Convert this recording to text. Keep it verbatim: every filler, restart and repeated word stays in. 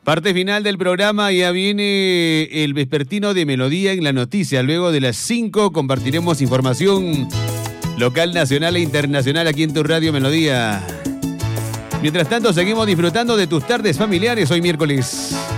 Parte final del programa, ya viene el vespertino de Melodía en la noticia. Luego de las cinco compartiremos información local, nacional e internacional aquí en tu Radio Melodía. Mientras tanto, seguimos disfrutando de tus tardes familiares hoy miércoles.